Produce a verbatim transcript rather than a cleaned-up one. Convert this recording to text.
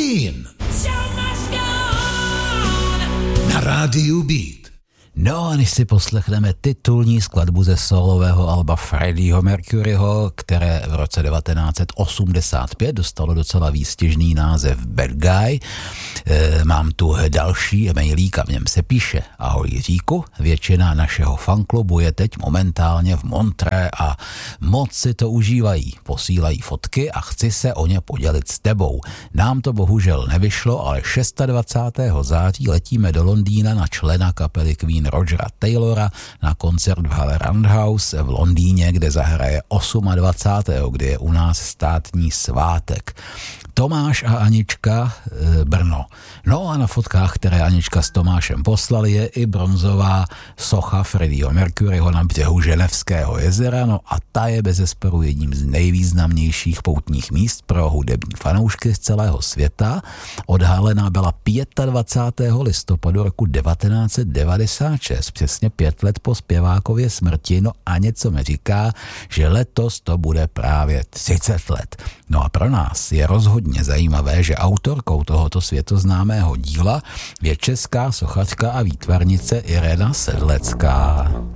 Queen na rádiu Beat. No a než si poslechneme titulní skladbu ze solového alba Freddieho Mercuryho, které v roce devatenáct set osmdesát pět dostalo docela výstěžný název Bad Guy, e, mám tu další mailík a v něm se píše: ahoj Jiříku, většina našeho fanklubu je teď momentálně v Montré a moc si to užívají, posílají fotky a chci se o ně podělit s tebou. Nám to bohužel nevyšlo, ale dvacátého šestého září letíme do Londýna na člena kapely Queen Rogera Taylora na koncert v hale Roundhouse v Londýně, kde zahraje dvacátého osmého kdy je u nás státní svátek. Tomáš a Anička, e, Brno. No a na fotkách, které Anička s Tomášem poslali, je i bronzová socha Freddieho Mercuryho na břehu Ženevského jezera, no a ta je bezesporu jedním z nejvýznamnějších poutních míst pro hudební fanoušky z celého světa. Odhalená byla dvacátého pátého listopadu roku devatenáct set devadesát šest, přesně pět let po zpěvákově smrti, no a něco mi říká, že letos to bude právě třicet let. No a pro nás je rozhodně zajímavé, že autorkou tohoto světoznámého díla je česká sochařka a výtvarnice Irena Sedlecká.